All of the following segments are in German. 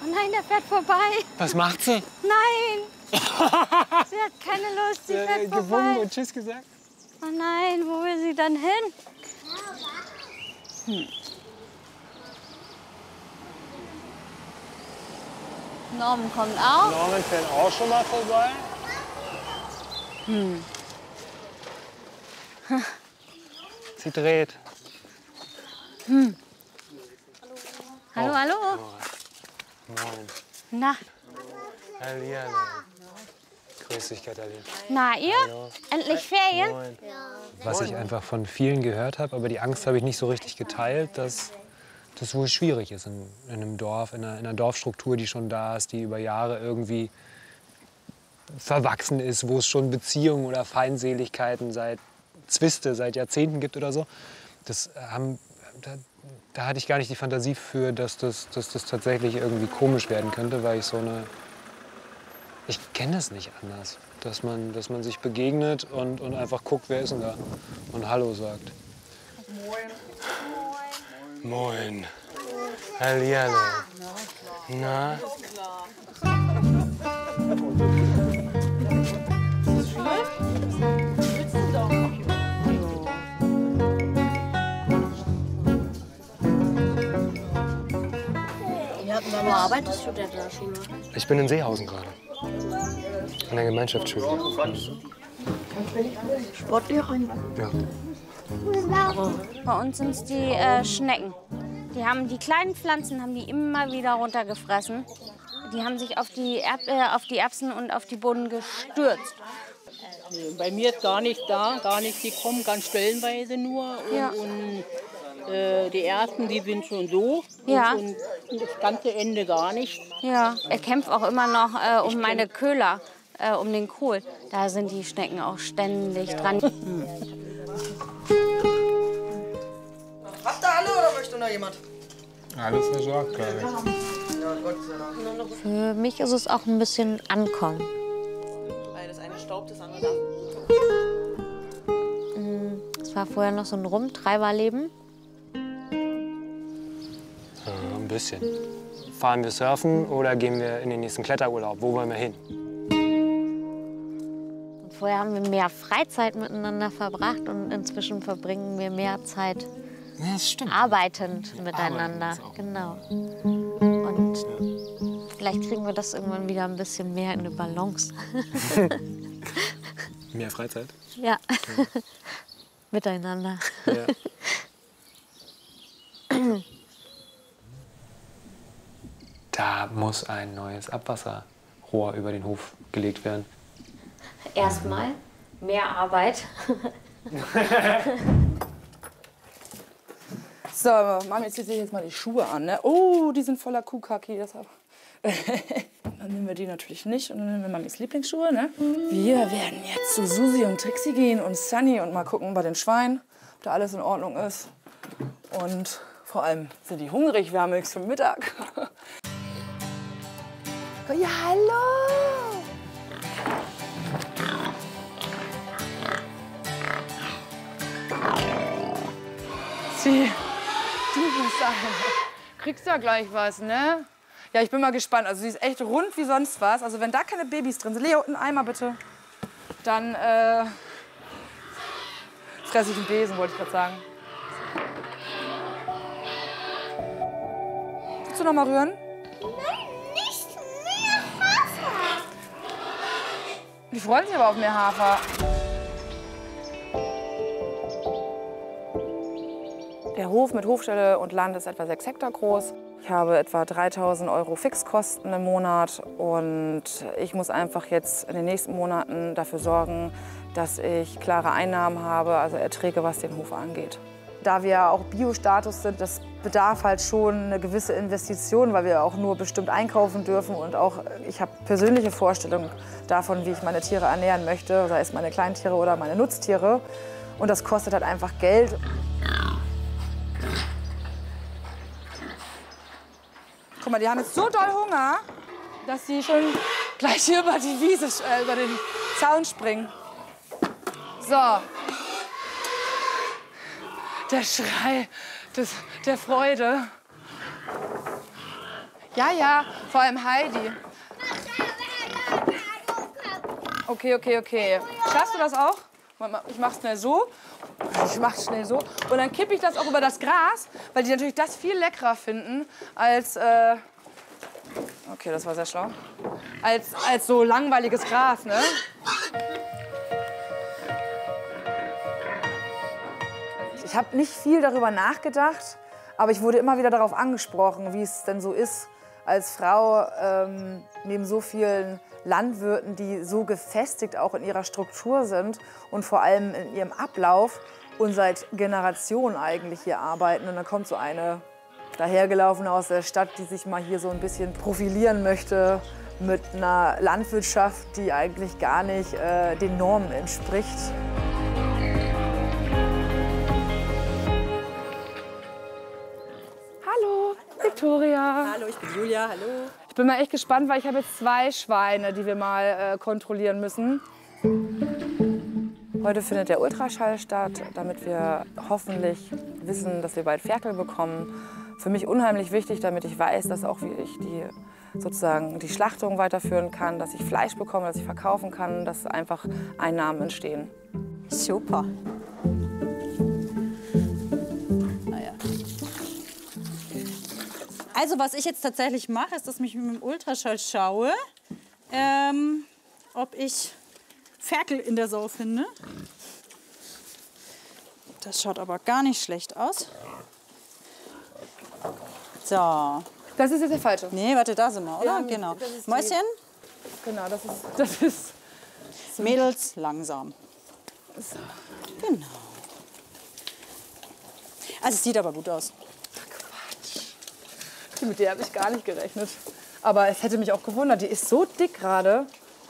Oh nein, der fährt vorbei. Was macht sie? Nein! Sie hat keine Lust, sie fährt Gewunken vorbei. und Tschüss gesagt? Oh nein, wo will sie dann hin? Norman kommt auch. Norman fährt auch schon mal vorbei. Sie dreht. Hallo, hallo. Moin. Na, Hallihallo. Grüß dich, Katalin. na ihr? Hallo. Endlich Ferien? Moin. Was ich einfach von vielen gehört habe, aber die Angst habe ich nicht so richtig geteilt, dass das wohl schwierig ist in einem Dorf, in einer Dorfstruktur, die schon da ist, die über Jahre irgendwie verwachsen ist, wo es schon Beziehungen oder Feindseligkeiten Zwiste seit Jahrzehnten gibt oder so. Da hatte ich gar nicht die Fantasie für, dass das tatsächlich irgendwie komisch werden könnte, weil ich kenne das nicht anders. Dass man sich begegnet und einfach guckt, wer ist denn da und Hallo sagt. Moin. Moin. Hallihallo. Na? Wo arbeitest du denn da, Schule? Ich bin in Seehausen gerade. In der Gemeinschaftsschule. Sportlehrerin? Ja. Bei uns sind es die Schnecken. Die kleinen Pflanzen haben die immer wieder runtergefressen. Die haben sich auf die Erbsen und auf die Bohnen gestürzt. Nee, bei mir ist gar nicht da, gar nicht. Die kommen ganz stellenweise nur. Ja. Und die ersten, die sind schon so. Ja. Und das ganze Ende gar nicht. Ja, er kämpft auch immer noch um meine Köhler, um den Kohl. Da sind die Schnecken auch ständig dran. Habt ihr alle oder möchte noch jemand? Alles versorgt, glaube ich. Ja, Gott sei Dank. Für mich ist es auch ein bisschen Ankommen. Weil das eine staubt, das andere darf. Es war vorher noch so ein Rumtreiberleben. Ja, ein bisschen. Fahren wir surfen oder gehen wir in den nächsten Kletterurlaub? Wo wollen wir hin? Und vorher haben wir mehr Freizeit miteinander verbracht und inzwischen verbringen wir mehr Zeit Ja, das stimmt. arbeitend miteinander. Arbeiten auch. Genau. Und vielleicht kriegen wir das irgendwann wieder ein bisschen mehr in eine Balance. Mehr Freizeit? Ja. Miteinander. Ja. Da muss ein neues Abwasserrohr über den Hof gelegt werden. Erstmal mehr Arbeit. So, Mami zieht sich jetzt mal die Schuhe an. Ne? Oh, die sind voller Kuhkaki. Deshalb. Dann nehmen wir die natürlich nicht. Und dann nehmen wir Mamis Lieblingsschuhe. Ne? Wir werden jetzt zu Susi und Trixie gehen und Sunny und mal gucken bei den Schweinen, ob da alles in Ordnung ist. Und vor allem sind die hungrig. Wir haben nichts für Mittag. Ja, hallo! Sie, du bist eine. Kriegst ja gleich was, ne? Ja, ich bin mal gespannt. Also sie ist echt rund wie sonst was. Also wenn da keine Babys drin sind, Leo, einen Eimer bitte. Dann fresse ich einen Besen, wollte ich gerade sagen. Willst du noch mal rühren? Nicht mehr Hafer. Die freuen sich aber auf mehr Hafer. Der Hof mit Hofstelle und Land ist etwa 6 Hektar groß. Ich habe etwa 3.000 € Fixkosten im Monat und ich muss einfach jetzt in den nächsten Monaten dafür sorgen, dass ich klare Einnahmen habe, also Erträge, was den Hof angeht. Da wir auch Bio-Status sind, das bedarf halt schon eine gewisse Investition, weil wir auch nur bestimmt einkaufen dürfen und auch ich habe persönliche Vorstellungen davon, wie ich meine Tiere ernähren möchte, sei es meine Kleintiere oder meine Nutztiere. Und das kostet halt einfach Geld. Guck mal, die haben jetzt so doll Hunger, dass sie schon gleich hier über die Wiese, über den Zaun springen. So. Der Schrei der Freude. Ja, vor allem Heidi. Okay. Schaffst du das auch? Ich mach's schnell so. Und dann kippe ich das auch über das Gras, weil die natürlich das viel leckerer finden als... Okay, das war sehr schlau. Als so langweiliges Gras, ne? Ich habe nicht viel darüber nachgedacht, aber ich wurde immer wieder darauf angesprochen, wie es denn so ist, als Frau neben so vielen Landwirten, die so gefestigt auch in ihrer Struktur sind und vor allem in ihrem Ablauf und seit Generationen eigentlich hier arbeiten. Und dann kommt so eine dahergelaufene aus der Stadt, die sich mal hier so ein bisschen profilieren möchte mit einer Landwirtschaft, die eigentlich gar nicht den Normen entspricht. Hallo, Victoria. Hallo, ich bin Julia, hallo. Ich bin mal echt gespannt, weil ich habe jetzt 2 Schweine, die wir mal kontrollieren müssen. Heute findet der Ultraschall statt, damit wir hoffentlich wissen, dass wir bald Ferkel bekommen. Für mich unheimlich wichtig, damit ich weiß, dass auch ich die Schlachtung weiterführen kann, dass ich Fleisch bekomme, dass ich verkaufen kann, dass einfach Einnahmen entstehen. Super. Also was ich jetzt tatsächlich mache, ist, dass ich mit dem Ultraschall schaue, ob ich Ferkel in der Sau finde. Das schaut aber gar nicht schlecht aus. So. Das ist jetzt der falsche. Nee, warte, da sind wir, oder? Ja, genau. das ist Mäuschen, Genau, das ist Mädels, langsam. So. Genau. Also es sieht aber gut aus. Mit der habe ich gar nicht gerechnet. Aber es hätte mich auch gewundert, die ist so dick gerade.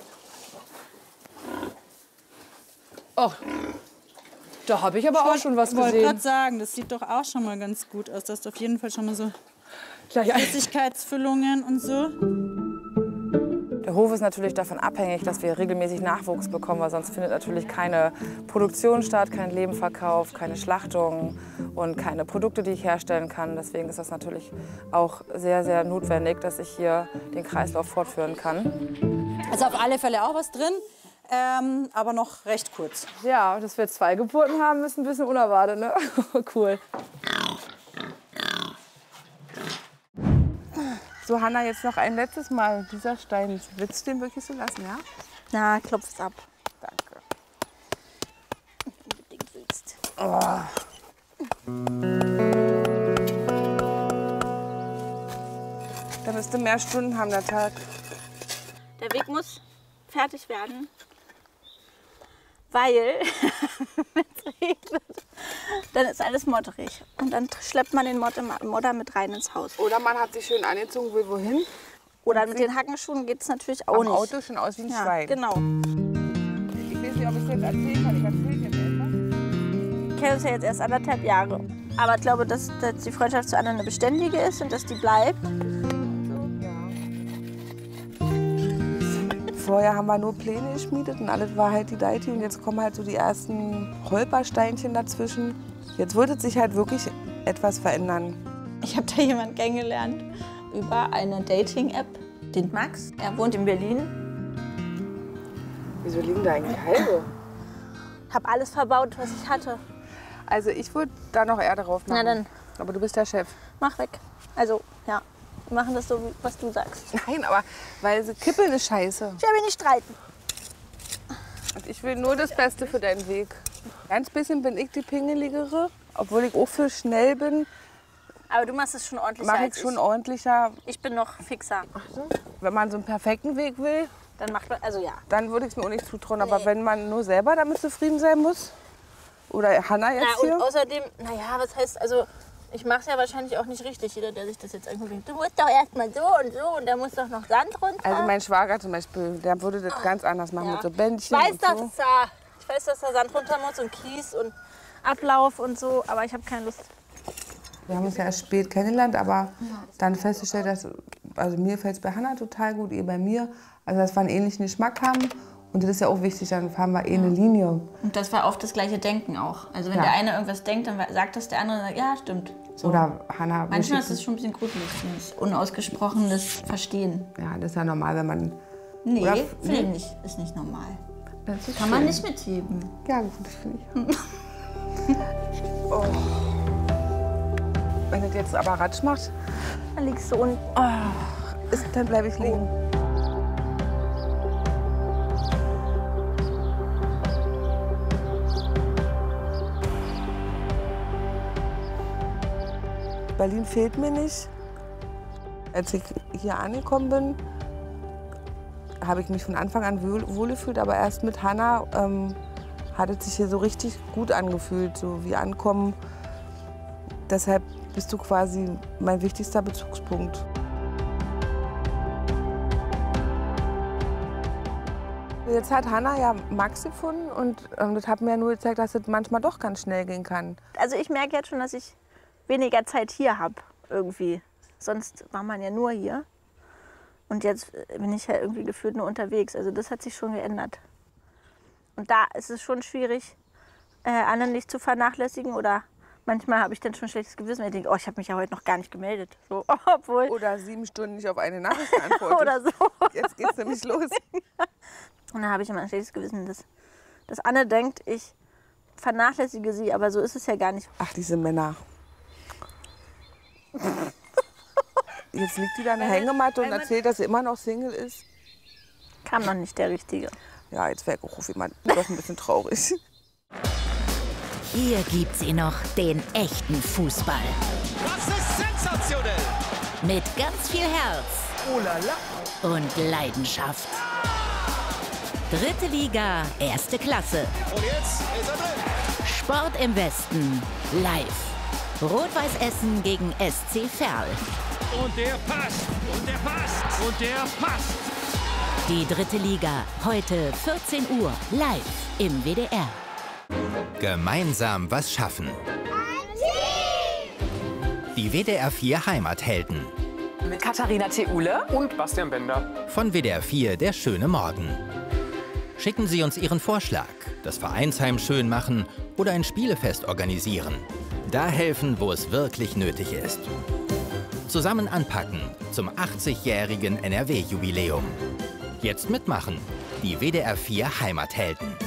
Oh, da habe ich aber auch schon was Ich wollte gesehen. gerade sagen, das sieht doch auch schon mal ganz gut aus. Da ist auf jeden Fall schon mal so Gleich ein- Flüssigkeitsfüllungen und so. Der Hof ist natürlich davon abhängig, dass wir regelmäßig Nachwuchs bekommen, weil sonst findet natürlich keine Produktion statt, kein Lebenverkauf, keine Schlachtung und keine Produkte, die ich herstellen kann. Deswegen ist das natürlich auch sehr, sehr notwendig, dass ich hier den Kreislauf fortführen kann. Also auf alle Fälle auch was drin, aber noch recht kurz. Ja, dass wir 2 Geburten haben, ist ein bisschen unerwartet, ne? Cool. So, Hanna, jetzt noch ein letztes Mal. Dieser Stein, willst du den wirklich so lassen, ja? Na, klopf's ab. Danke. Unbedingt willst. Da müsste mehr Stunden haben, der Tag. Der Weg muss fertig werden, weil wenn es regnet, dann ist alles modderig. Und dann schleppt man den Modder mit rein ins Haus. Oder man hat sich schön angezogen, will wohin. Oder mit den Hackenschuhen geht es natürlich auch Am nicht. Auto schon aus wie ein Schwein. Genau. Ich weiß nicht, ob ich es jetzt erzählen kann. Ich erzähle jetzt etwas. Ich kenne uns ja jetzt erst 1,5 Jahre. Aber ich glaube, dass die Freundschaft zu anderen eine beständige ist und dass die bleibt. Vorher haben wir nur Pläne geschmiedet und alles war halt die Deiti. Und jetzt kommen halt so die ersten Holpersteinchen dazwischen. Jetzt wird es sich halt wirklich etwas verändern. Ich habe da jemanden kennengelernt über eine Dating-App, den Max. Er wohnt in Berlin. Wieso liegen da eigentlich halbe? Habe alles verbaut, was ich hatte. Also ich würde da noch eher drauf machen. Na dann, Aber du bist der Chef. mach weg. Also, ja, wir machen das so, was du sagst. Nein, aber weil sie kippeln ist scheiße. Ich will nicht streiten. Und ich will nur das Beste für deinen Weg. Ganz bisschen bin ich die Pingeligere, obwohl ich auch für schnell bin. Aber du machst es schon ordentlicher Mache als ich schon ordentlicher. Ich bin noch fixer. Wenn man so einen perfekten Weg will, Dann macht man, also ja. dann würde ich es mir auch nicht zutrauen. Aber wenn man nur selber damit zufrieden sein muss, oder Hanna jetzt Ja, und hier, außerdem, naja, was heißt, also ich mache es ja wahrscheinlich auch nicht richtig. Jeder, der sich das jetzt anguckt, denkt, du musst doch erstmal so und da muss doch noch Sand runter. also mein Schwager zum Beispiel, der würde das ganz anders machen mit so Bändchen ich weiß, und dass so. ich weiß, dass da Sand runter muss und Kies und Ablauf und so, aber ich habe keine Lust. Wir haben uns ja erst spät kennengelernt, aber dann festgestellt, dass, also mir fällt es bei Hanna total gut, ihr bei mir, also dass wir einen ähnlichen Geschmack haben. Und das ist ja auch wichtig, dann fahren wir eh eine Linie. Und dass wir auf das gleiche denken auch. Also wenn Ja. der eine irgendwas denkt, dann sagt das der andere und sagt, ja, stimmt. So. Oder Hanna. Manchmal ist es schon ein bisschen gruselig, finde ich. Unausgesprochenes Verstehen. Ja, das ist ja normal, wenn man. Nee, Oder- finde ich nicht. Ist nicht normal. Das ist Kann man schön. nicht mitheben. Ja, gut, das finde ich. Oh. Wenn das jetzt aber Ratsch macht, Dann liegst du unten. dann bleibe ich liegen. Berlin fehlt mir nicht. Als ich hier angekommen bin, habe ich mich von Anfang an wohl gefühlt, aber erst mit Hanna hat es sich hier so richtig gut angefühlt, so wie ankommen. Deshalb bist du quasi mein wichtigster Bezugspunkt. Jetzt hat Hanna ja Max gefunden und das hat mir ja nur gezeigt, dass es manchmal doch ganz schnell gehen kann. Also ich merke jetzt schon, dass ich weniger Zeit hier habe irgendwie. Sonst war man ja nur hier. Und jetzt bin ich ja irgendwie gefühlt nur unterwegs. Also das hat sich schon geändert. Und da ist es schon schwierig, Anne nicht zu vernachlässigen. Oder manchmal habe ich dann schon ein schlechtes Gewissen. Weil ich denke, oh, ich habe mich ja heute noch gar nicht gemeldet. So, obwohl Oder 7 Stunden nicht auf eine Nachricht antwortet. oder so. Jetzt geht's nämlich los. Und dann habe ich immer ein schlechtes Gewissen, dass Anne denkt, ich vernachlässige sie. Aber so ist es ja gar nicht. Ach, diese Männer. Jetzt liegt die da in der Hängematte und erzählt, dass sie immer noch Single ist. Kam noch nicht der Richtige. Ja, jetzt wäre auch jemand doch ein bisschen traurig. Hier gibt's ihn noch, den echten Fußball. Das ist sensationell. Mit ganz viel Herz Oh la la. und Leidenschaft. Dritte Liga, erste Klasse. Und jetzt ist er drin. Sport im Westen, live. Rot-Weiß Essen gegen SC Verl. Und der passt. Und der passt. Und der passt. Die dritte Liga, heute 14 Uhr, live im WDR. Gemeinsam was schaffen. Die WDR 4 Heimathelden. Mit Katharina Theule und Bastian Bender. Von WDR 4 der schöne Morgen. Schicken Sie uns Ihren Vorschlag, das Vereinsheim schön machen oder ein Spielefest organisieren. Da helfen, wo es wirklich nötig ist. Zusammen anpacken zum 80-jährigen NRW-Jubiläum. Jetzt mitmachen, die WDR 4 Heimathelden.